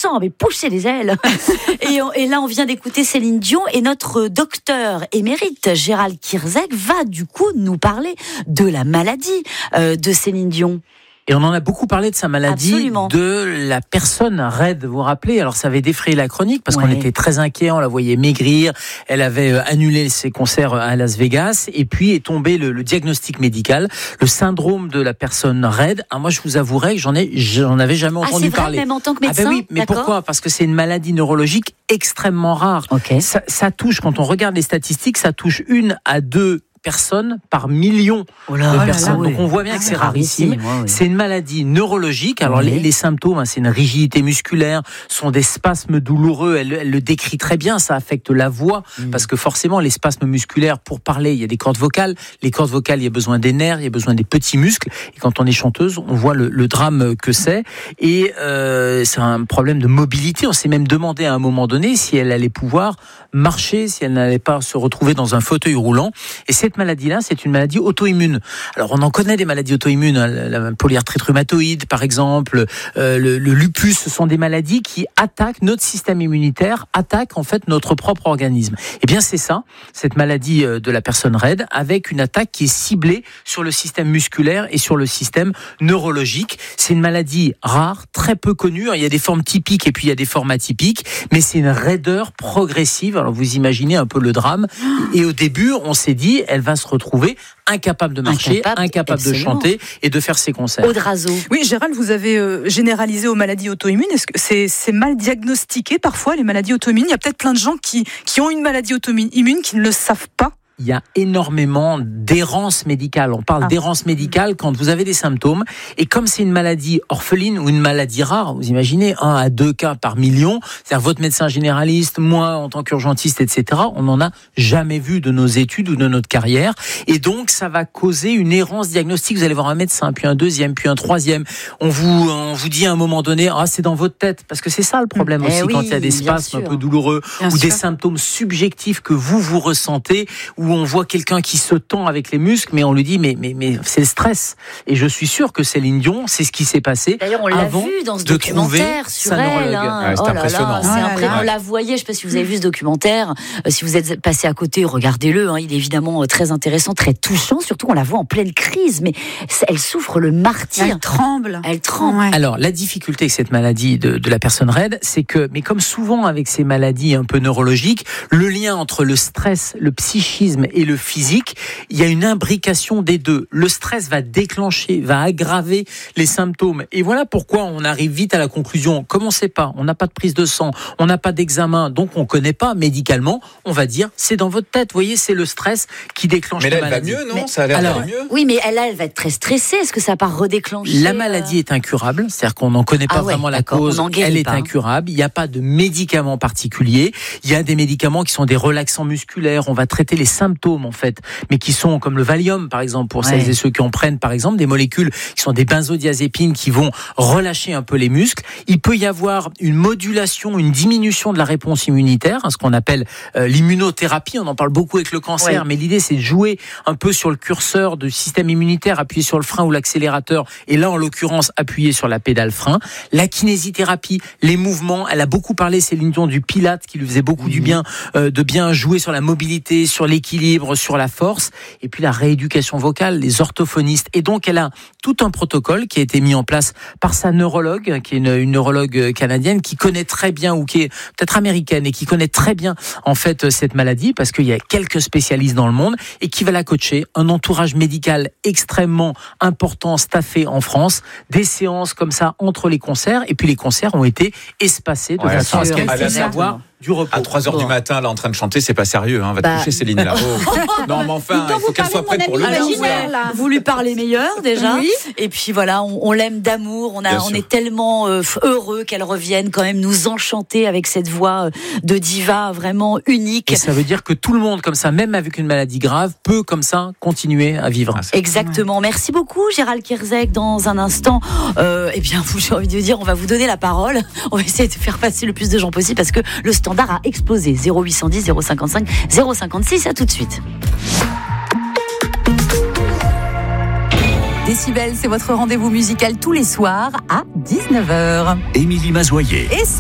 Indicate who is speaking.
Speaker 1: sent, mais pousser les ailes. Et là, on vient d'écouter Céline Dion et notre docteur émérite, Gérald Kierzek, va du coup nous parler de la maladie de Céline Dion.
Speaker 2: Et on en a beaucoup parlé de sa maladie,
Speaker 1: Absolument.
Speaker 2: de la personne raide, vous vous rappelez. Alors ça avait défrayé la chronique parce qu'on était très inquiets, on la voyait maigrir, elle avait annulé ses concerts à Las Vegas et puis est tombé le diagnostic médical, le syndrome de la personne raide. Alors moi je vous avouerai que j'en avais jamais entendu parler.
Speaker 1: Même en tant que médecin.
Speaker 2: Ah ben oui, mais pourquoi ? Parce que c'est une maladie neurologique extrêmement rare.
Speaker 1: Okay.
Speaker 2: Ça touche, quand on regarde les statistiques, ça touche 1 à 2 personnes par million de personnes. Donc on voit bien que c'est rarissime. C'est une maladie neurologique. Alors les symptômes, c'est une rigidité musculaire, sont des spasmes douloureux. Elle le décrit très bien. Ça affecte la voix parce que forcément les spasmes musculaires, pour parler, il y a des cordes vocales. Les cordes vocales, il y a besoin des nerfs, il y a besoin des petits muscles. Et quand on est chanteuse, on voit le drame que c'est. Et c'est un problème de mobilité. On s'est même demandé à un moment donné si elle allait pouvoir marcher, si elle n'allait pas se retrouver dans un fauteuil roulant. Et cette maladie-là, c'est une maladie auto-immune. Alors, on en connaît des maladies auto-immunes, la polyarthrite rhumatoïde, par exemple, le lupus, ce sont des maladies qui attaquent notre système immunitaire, attaquent en fait notre propre organisme. Eh bien, c'est ça, cette maladie de la personne raide, avec une attaque qui est ciblée sur le système musculaire et sur le système neurologique. C'est une maladie rare, très peu connue. Il y a des formes typiques et puis il y a des formes atypiques, mais c'est une raideur progressive. Alors, vous imaginez un peu le drame. Et au début, on s'est dit, elle va se retrouver incapable de marcher, incapable de chanter et de faire ses concerts.
Speaker 1: Aude Razeau.
Speaker 3: Oui, Gérald, vous avez généralisé aux maladies auto-immunes. Est-ce que c'est mal diagnostiqué parfois, les maladies auto-immunes ? Il y a peut-être plein de gens qui ont une maladie auto-immune qui ne le savent pas.
Speaker 2: Il y a énormément d'errance médicale. On parle d'errance médicale quand vous avez des symptômes. Et comme c'est une maladie orpheline ou une maladie rare, vous imaginez 1 à 2 cas par million, c'est-à-dire votre médecin généraliste, moi en tant qu'urgentiste, etc., on n'en a jamais vu de nos études ou de notre carrière. Et donc, ça va causer une errance diagnostique. Vous allez voir un médecin, puis un deuxième, puis un troisième. On vous dit à un moment donné, c'est dans votre tête. Parce que c'est ça le problème aussi, quand il y a des spasmes un peu douloureux ou des symptômes subjectifs que vous ressentez, où on voit quelqu'un qui se tend avec les muscles, mais on lui dit mais c'est le stress. Et je suis sûr que Céline Dion, c'est ce qui s'est passé.
Speaker 1: D'ailleurs, on l'a vu dans ce documentaire sur elle.
Speaker 4: C'est impressionnant.
Speaker 1: On la voyait. Je ne sais pas si vous avez vu ce documentaire. Si vous êtes passé à côté, regardez-le. Il est évidemment très intéressant, très touchant. Surtout, on la voit en pleine crise, mais elle souffre le martyre.
Speaker 3: Elle tremble.
Speaker 1: Ouais.
Speaker 2: Alors, la difficulté avec cette maladie de la personne raide, c'est que, mais comme souvent avec ces maladies un peu neurologiques, le lien entre le stress, le psychisme et le physique, il y a une imbrication des deux. Le stress va déclencher, va aggraver les symptômes. Et voilà pourquoi on arrive vite à la conclusion. Comme on ne sait pas, on n'a pas de prise de sang, on n'a pas d'examen, donc on ne connaît pas médicalement, on va dire c'est dans votre tête. Vous voyez, c'est le stress qui déclenche la maladie.
Speaker 4: Mais elle va mieux, non ? Ça a l'air d'aller mieux.
Speaker 1: Oui, mais elle va être très stressée. Est-ce que ça va pas redéclencher ?
Speaker 2: La maladie est incurable, c'est-à-dire qu'on n'en connaît pas vraiment la cause. Elle est incurable. Il n'y a pas de médicaments particuliers. Il y a des médicaments qui sont des relaxants musculaires. On va traiter les symptômes en fait, mais qui sont comme le Valium par exemple pour celles et ceux qui en prennent par exemple, des molécules qui sont des benzodiazépines qui vont relâcher un peu les muscles. Il peut y avoir une modulation, une diminution de la réponse immunitaire, ce qu'on appelle l'immunothérapie. On en parle beaucoup avec le cancer, mais l'idée c'est de jouer un peu sur le curseur du système immunitaire, appuyer sur le frein ou l'accélérateur, et là en l'occurrence appuyer sur la pédale frein. La kinésithérapie, les mouvements, elle a beaucoup parlé Céline Dion du pilate qui lui faisait beaucoup du bien, de bien jouer sur la mobilité, sur l'équilibre, sur la force, et puis la rééducation vocale, les orthophonistes. Et donc elle a tout un protocole qui a été mis en place par sa neurologue, qui est une neurologue canadienne qui connaît très bien, ou qui est peut-être américaine, et qui connaît très bien en fait cette maladie, parce qu'il y a quelques spécialistes dans le monde, et qui va la coacher. Un entourage médical extrêmement important, staffé en France, des séances comme ça entre les concerts, et puis les concerts ont été espacés de façon à ce qu'elle puisse avoir du repos.
Speaker 4: À 3h du matin, là, en train de chanter, c'est pas sérieux, va te coucher, Céline, là. Non, mais enfin, il faut qu'elle soit prête pour le concert.
Speaker 1: Vous lui parlez meilleur, déjà. Oui. Et puis voilà, on l'aime d'amour. On est tellement heureux qu'elle revienne quand même nous enchanter avec cette voix de diva vraiment unique.
Speaker 2: Et ça veut dire que tout le monde, comme ça, même avec une maladie grave, peut, comme ça, continuer à vivre.
Speaker 1: Exactement. Merci beaucoup, Gérald Kierzek. Dans un instant, j'ai envie de dire, on va vous donner la parole. On va essayer de faire passer le plus de gens possible parce que le standard a explosé. 0810 055 056, à tout de suite.
Speaker 5: Décibel, c'est votre rendez-vous musical tous les soirs à 19h.
Speaker 6: Émilie Mazoyer.
Speaker 5: Et